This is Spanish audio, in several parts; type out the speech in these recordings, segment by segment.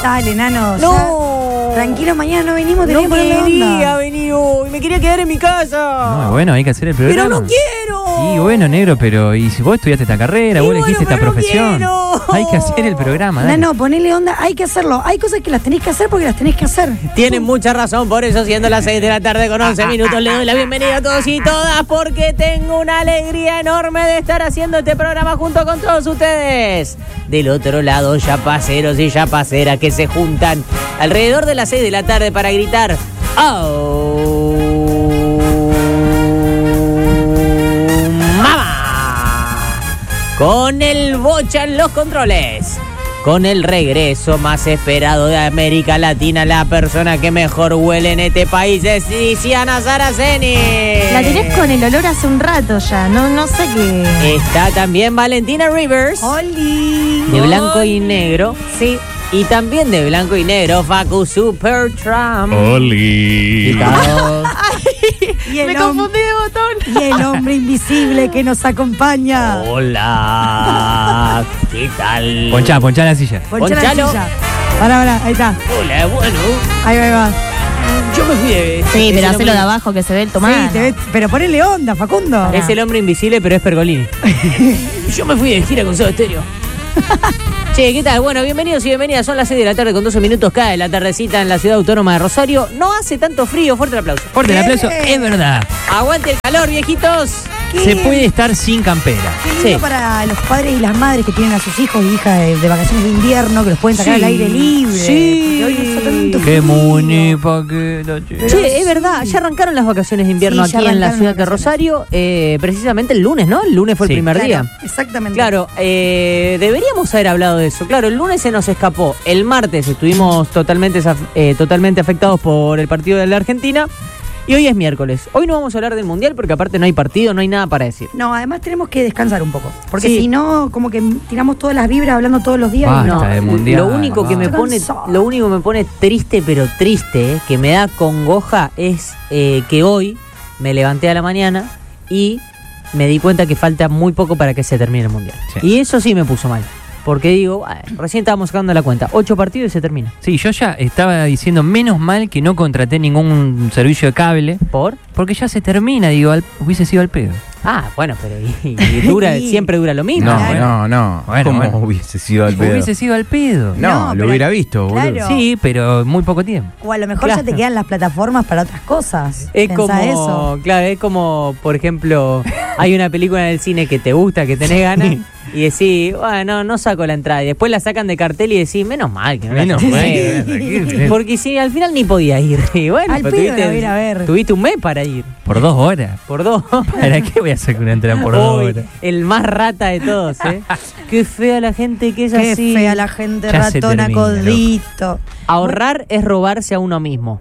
Dale, nano. No. Tranquilo, mañana no venimos, No quería venir hoy, me quería quedar en mi casa. No, bueno, hay que hacer el programa. Pero no quiero. Sí, bueno, negro, pero ¿y si vos estudiaste esta carrera, vos elegiste esta profesión? No, hay que hacer el programa, dale. Nano, ponele onda, hay que hacerlo. Hay cosas que las tenés que hacer porque las tenés que hacer. Tienen mucha razón, por eso siendo las 6 de la tarde con 11 minutos le doy la bienvenida a todos y todas porque tengo una alegría enorme de estar haciendo este programa junto con todos ustedes. Del otro lado, yapaceros y yapaceras que se juntan alrededor de las 6 de la tarde para gritar ¡Oh! ¡Mamá! Con el Bocha en los controles. Con el regreso más esperado de América Latina, la persona que mejor huele en este país es Tiziana Saraceni. La tenés con el olor hace un rato ya, no sé qué. Está también Valentina Rivers. ¡Oli! De blanco y negro. Sí. Y también de blanco y negro, Facu Supertramp. ¡Oli! Me confundí de botón. Y el hombre invisible que nos acompaña. Hola, ¿qué tal? Ponchá la silla. Ponchalo. Ponchalo. Pará, ahí está. Hola, bueno. Ahí va. Yo me fui de... Sí, es pero el hacelo de hombre- abajo que se ve el tomate. Sí, pero ponele onda, Facundo. Es el hombre invisible, pero es Pergolini. Yo me fui de gira con Soda Stereo. Che, ¿qué tal? Bueno, bienvenidos y bienvenidas. Son las 6 de la tarde con 12 minutos. Cae la tardecita en la ciudad autónoma de Rosario. No hace tanto frío. Fuerte el aplauso. Fuerte el aplauso, es verdad. Aguante el calor, viejitos. Se puede estar sin campera. Qué lindo Sí. para los padres y las madres que tienen a sus hijos y hijas de vacaciones de invierno, que los pueden sacar Sí. al aire libre. Sí. Porque hoy hace tanto Qué frío. munipa que la chica. Che, es verdad, ya arrancaron las vacaciones de invierno Sí, ya aquí en la arrancaron ciudad de las vacaciones. Rosario, precisamente el lunes, ¿no? El lunes fue Sí. el primer Claro, día. exactamente. Claro, deberíamos haber hablado de eso. Claro, el lunes se nos escapó. El martes estuvimos totalmente afectados por el partido de la Argentina. Y hoy es miércoles. Hoy no vamos a hablar del Mundial porque aparte no hay partido, no hay nada para decir. No, además tenemos que descansar un poco. Porque Sí. si no, como que tiramos todas las vibras hablando todos los días. Basta y no. de Mundial. Lo único que me Estoy pone, cansada. lo único que me pone triste, pero triste, que me da congoja, es que hoy me levanté a la mañana y me di cuenta que falta muy poco para que se termine el Mundial. Sí. Y eso sí me puso mal. Porque digo, recién estábamos sacando la cuenta, 8 partidos y se termina. Sí, yo ya estaba diciendo, menos mal que no contraté ningún servicio de cable, ¿Por? porque ya se termina, digo, hubiese sido al pedo. Ah, bueno, pero y dura, Sí. siempre dura lo mismo. No, Claro. no. Bueno, ¿Cómo bueno. hubiese sido al pedo? Hubiese sido al pedo. No, No, lo pero- hubiera visto, boludo. Claro. Sí, pero muy poco tiempo. O a lo mejor Claro. ya te quedan las plataformas para otras cosas. Es Pensá como, eso. claro, es como, por ejemplo, hay una película en el cine que te gusta, que tenés ganas, y decís, bueno, no saco la entrada. Y después la sacan de cartel y decís, menos mal que no la Menos compré. mal. Porque si al final ni podía ir. Y bueno, Al pero pedo la voy a ir a ver. tuviste un mes para ir. Por 2 horas. Por 2. ¿Para qué voy a sacar una entrada por 2 Uy, horas? el más rata de todos, ¿eh? Qué fea la gente que es Qué así. fea la gente, Ya se ratona, termina, codito. Ahorrar es robarse a uno mismo.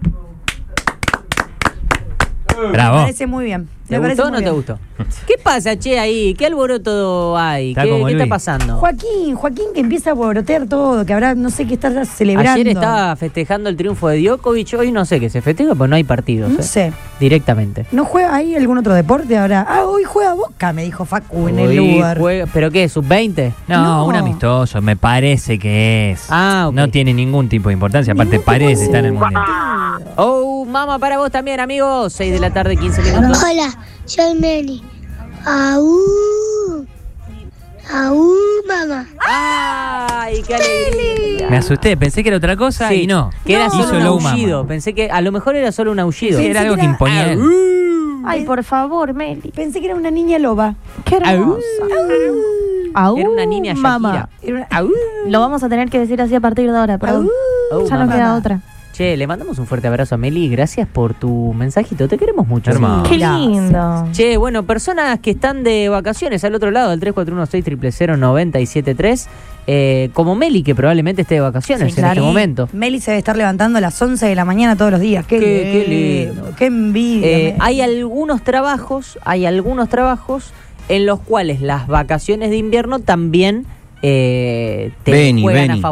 Me Bravo. parece muy bien. ¿Te Me parece gustó o muy no te bien. gustó? ¿Qué pasa, che, ahí? ¿Qué alboroto hay? Está ¿Qué como está Luis. pasando? Joaquín que empieza a brotear todo, que habrá, no sé qué está celebrando. Ayer estaba festejando el triunfo de Djokovic, hoy no sé qué se festeja, porque no hay partidos. No sé. Directamente. ¿No juega ahí algún otro deporte ahora? Ah, hoy juega Boca, me dijo Facu en el Hoy lugar. ¿Pero qué? ¿Sub-20? No, No. un amistoso, me parece que es. Ah, ok. No tiene ningún tipo de importancia, aparte Ningún tipo parece de- estar en el mundial. Oh, mamá, para vos también, amigos. 6 de la tarde, 15 minutos. Hola, soy Meli. Aú. Aú, mamá. ¡Ay, qué alegría! Me asusté, pensé que era otra cosa Sí, y no. que era Hizo solo un low mama. aullido. Pensé que a lo mejor era solo un aullido. Sí, era algo que imponía él. Ay, por favor, Meli. Pensé que era una niña loba. Qué hermosa. Aú, Era una niña mamá. Shakira. Lo vamos a tener que decir así a partir de ahora, perdón. Oh, Ya no mamá. queda otra. Che, le mandamos un fuerte abrazo a Meli. Gracias por tu mensajito. Te queremos mucho. Hermano. Qué Gracias. lindo. Che, bueno, personas que están de vacaciones al otro lado, al 341-600-973, como Meli, que probablemente esté de vacaciones Sí, en claro. este momento. Meli se debe estar levantando a las 11 de la mañana todos los días. Qué lindo. Qué envidia. Hay algunos trabajos en los cuales las vacaciones de invierno también te Beni, juegan Beni. a favor.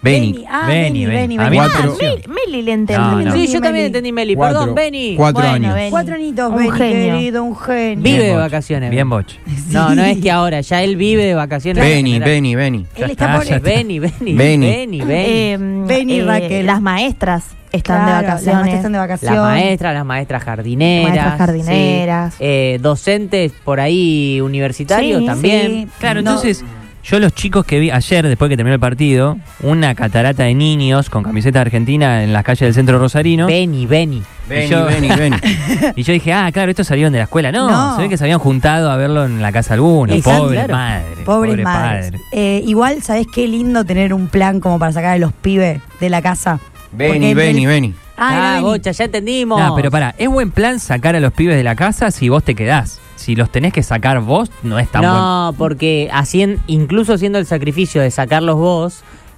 Beni. Beni. A mí me Cuatro. pareció. Meli le entendí. No, no. Sí, yo también Meli. entendí Meli. 4. Perdón, Beni. 4 Bueno, años. Beni. 4 añitos, Un Beni, genio. querido, un genio. Vive Bien de boch. vacaciones. Bien boch. No, no es que ahora, ya él vive de vacaciones. Beni. Él Ya está está, por... ya está. Beni. Beni. Beni, Raquel. Las maestras están Claro, de las vacaciones. maestras están de vacaciones. Las maestras jardineras. Maestras jardineras. sí. Docentes por ahí universitarios Sí, también. Sí. Claro, No. entonces, yo los chicos que vi ayer, después que terminó el partido, una catarata de niños con camiseta argentina en las calles del centro rosarino. Beni. Beni. Y yo dije, claro, estos salieron de la escuela. No, No. se ve que se habían juntado a verlo en la casa alguna. Exacto, Pobre claro. madre. Pobres pobre madres. padre. Igual, ¿sabés qué lindo tener un plan como para sacar a los pibes de la casa? Porque Beni. era Beni. Bocha, ya entendimos. No, pero pará, es buen plan sacar a los pibes de la casa si vos te quedás. Si los tenés que sacar vos, no es tan buen. No, porque incluso haciendo el sacrificio de sacarlos vos,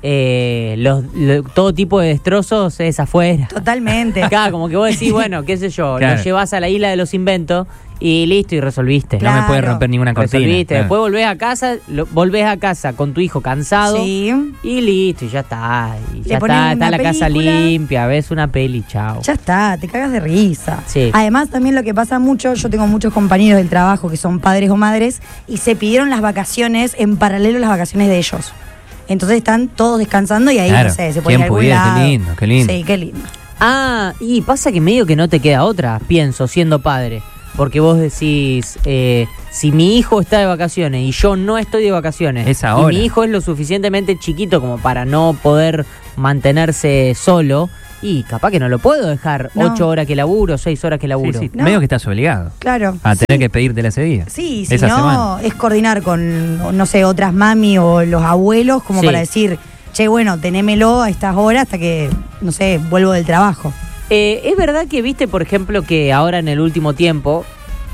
todo tipo de destrozos es afuera. Totalmente. Acá, como que vos decís, bueno, qué sé yo, Claro. lo llevas a la isla de los inventos y listo, y resolviste. Claro. No me puede romper ninguna cortina. Resolviste. Claro. Después volvés a casa con tu hijo cansado Sí. y listo, y ya está. Y Le ya ponen está una la casa película. limpia, ves una peli, chao. Ya está, te cagas de risa. Sí. Además, también lo que pasa mucho, yo tengo muchos compañeros del trabajo que son padres o madres y se pidieron las vacaciones en paralelo a las vacaciones de ellos. Entonces están todos descansando y ahí, Claro. no sé, se ponen ¿Quién a algún pudiera? Qué lado. lindo, qué lindo. Sí, qué lindo. Y pasa que medio que no te queda otra, pienso, siendo padre. Porque vos decís, si mi hijo está de vacaciones y yo no estoy de vacaciones, Es y ahora. mi hijo es lo suficientemente chiquito como para no poder mantenerse solo, y capaz que no lo puedo dejar No. 8 horas que laburo, 6 horas que laburo. Sí, sí. No. Medio que estás obligado Claro. a sí. tener que pedírtela ese día. Sí, si Esa no, semana. es coordinar con, no sé, otras mami o los abuelos como Sí. para decir, che, bueno, tenémelo a estas horas hasta que, no sé, vuelvo del trabajo. Es verdad que viste, por ejemplo, que ahora en el último tiempo,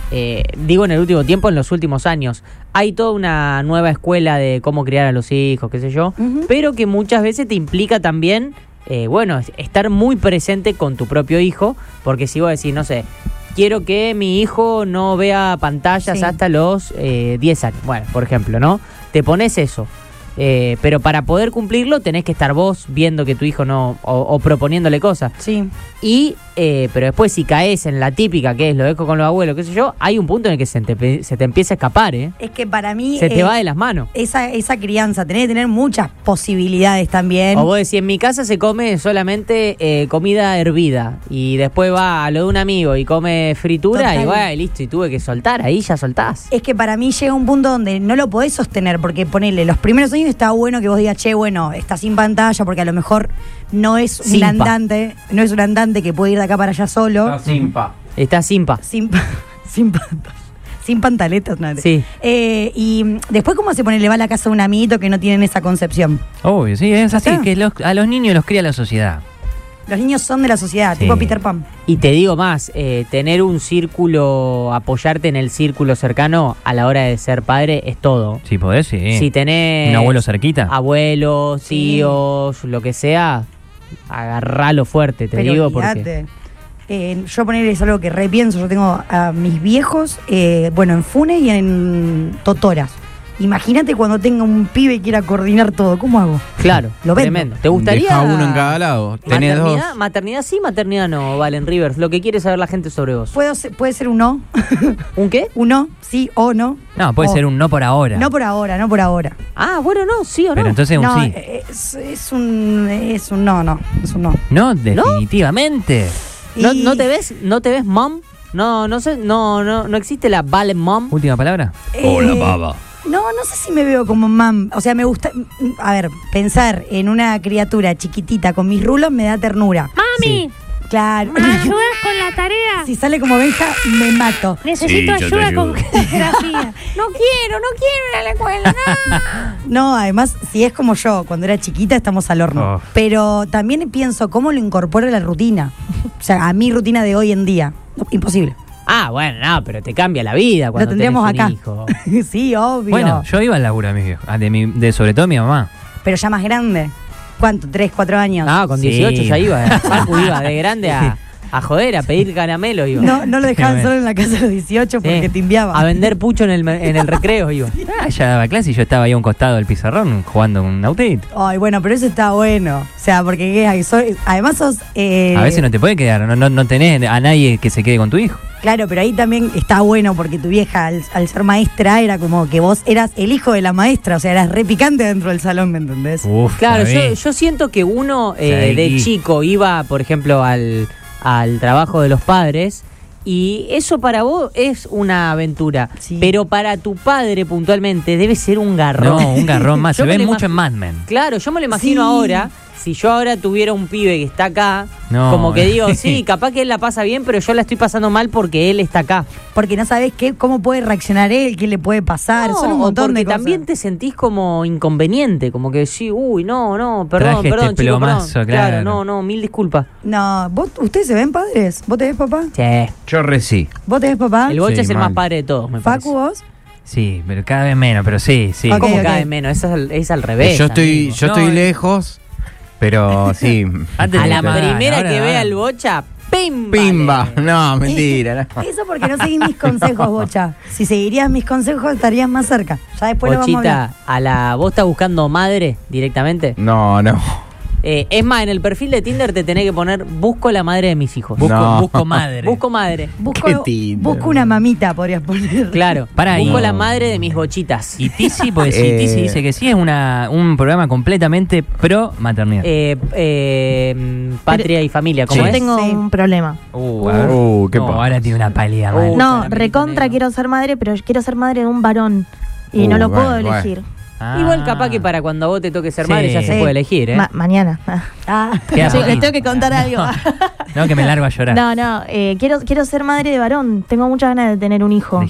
en los últimos años, hay toda una nueva escuela de cómo criar a los hijos, qué sé yo, Ujú. pero que muchas veces te implica también, estar muy presente con tu propio hijo, porque si vos decís, no sé, quiero que mi hijo no vea pantallas Sí. hasta los 10 años, bueno, por ejemplo, ¿no? Te pones eso. Pero para poder cumplirlo tenés que estar vos viendo que tu hijo no, o proponiéndole cosas. Sí. Pero después si caes en la típica que es lo dejo con los abuelos, qué sé yo, hay un punto en el que se te empieza a escapar, ¿eh? Es que para mí Se te va de las manos. esa crianza, tenés que tener muchas posibilidades también. O vos decís, en mi casa se come solamente comida hervida y después va a lo de un amigo y come fritura. Total. Y bueno, listo, y tuve que soltar, ahí ya soltás. Es que para mí llega un punto donde no lo podés sostener, porque ponele, los primeros años está bueno que vos digas, che, bueno, está sin pantalla, porque a lo mejor no es un Simpa. andante, no es un andante que puede ir de acá para allá solo. Está simpa. Sin pantalla. Sin pantaletas, nada. Sí. Y después, ¿cómo se pone? Le va a la casa a un amiguito que no tienen esa concepción. Obvio, sí, es así, está. que a los niños los cría la sociedad. Los niños son de la sociedad, Sí. tipo Peter Pan. Y te digo más, tener un círculo, apoyarte en el círculo cercano a la hora de ser padre es todo. Si podés, sí. Si tenés ¿Un abuelo cerquita? abuelos, Sí. tíos, lo que sea, agarralo fuerte, te Pero digo, olvídate. porque Yo poner es algo que repienso. Yo tengo a mis viejos, en Funes y en Totoras. Imagínate cuando tenga un pibe y quiera coordinar todo. ¿Cómo hago? claro, Lo vendo. tremendo. ¿Te gustaría Deja uno en cada lado. Tenés dos. maternidad sí, maternidad no, Valen Rivers? Lo que quiere saber la gente sobre vos. Puede ser un no. ¿Un qué? Un no, sí o no. No, puede O- ser un no por ahora. No por ahora, no por ahora. Ah, bueno, no, sí o no. Pero entonces un No, sí. es un no. Es un no. No, definitivamente. ¿No, Y- no te ves mom? No sé, no existe la Valen mom. Última palabra. Eh, No sé si me veo como mam. O sea, me gusta. A ver, pensar en una criatura chiquitita con mis rulos me da ternura. ¡Mami! Claro. ¿Me ayudas con la tarea? Si sale como Benja, me mato. Necesito ayuda con geografía. No quiero ir a la escuela. No, además, si es como yo, cuando era chiquita, estamos al horno. Oh. Pero también pienso cómo lo incorporo a la rutina. O sea, a mi rutina de hoy en día. No, imposible. Ah, bueno, no, pero te cambia la vida Lo cuando tendríamos tenés un acá. hijo. Sí, obvio. Bueno, yo iba al laburo de mis viejos. Sobre todo mi mamá. Pero ya más grande. ¿Cuánto? ¿3, 4 años? No, con Sí. 18 ya iba. Facu iba de grande A joder, a pedir caramelo iba. No lo dejaban solo en la casa de los 18 porque timbiaba. A vender pucho en el recreo iba. Ella daba clase y yo estaba ahí a un costado del pizarrón jugando un autito. Ay, bueno, pero eso está bueno. O sea, porque además sos... A veces no te puede quedar, no tenés a nadie que se quede con tu hijo. Claro, pero ahí también está bueno porque tu vieja, al ser maestra, era como que vos eras el hijo de la maestra, o sea, eras re picante dentro del salón, ¿me entendés? Uf, claro, yo siento que uno de chico iba, por ejemplo, al trabajo de los padres y eso para vos es una aventura, sí. Pero para tu padre puntualmente debe ser un garrón. No, un garrón más, se ve mucho en Mad Men. Claro, yo me lo imagino ahora. Si yo ahora tuviera un pibe que está acá, como que digo, sí, capaz que él la pasa bien, pero yo la estoy pasando mal porque él está acá. Porque no sabés cómo puede reaccionar él, qué le puede pasar, son un montón de cosas. También te sentís como inconveniente, como que sí, perdón, este chico, plomazo, claro, no, mil disculpas. No, ¿ustedes se ven padres? ¿Vos te ves papá? Sí. Yo sí. ¿Vos te ves papá? El Bocha Sí, es el mal. más padre de todos, me parece. ¿Facu, vos? Sí, pero cada vez menos, pero sí. Ok. ¿Cómo cada vez menos? Es al revés. Yo estoy No, lejos, pero sí. Antes A de la estar, primera ahora que no. vea el Bocha, ¡pimba! Pimba. No, mentira. No. Eso porque no seguís mis consejos, Bocha. Si seguirías mis consejos estarías más cerca. Ya después lo vamos a Bochita, hablar. ¿vos estás buscando madre directamente? No. Es más, en el perfil de Tinder te tenés que poner busco la madre de mis hijos. Busco madre. Busco madre. ¿Qué Tinder? Busco una mamita, podrías poner. Claro. Pará, busco y- la madre de mis bochitas. Y Tizi, porque sí, Tizi dice que sí, es un programa completamente pro maternidad. Patria y familia, ¿cómo Yo es? tengo Sí. un problema. A ver. ¿Qué No, pasa? ahora tiene una pálida madre. No, caramelo recontra negro. quiero ser madre, pero quiero ser madre de un varón. Y no lo bueno, puedo bueno. elegir. Ah. Igual capaz que para cuando vos te toque ser Sí. madre ya se Sí. puede elegir, ¿eh? Mañana. Ah, Queda Sí, les poquito. tengo que contar algo. No, que me largo a llorar. No, quiero ser madre de varón. Tengo muchas ganas de tener un hijo.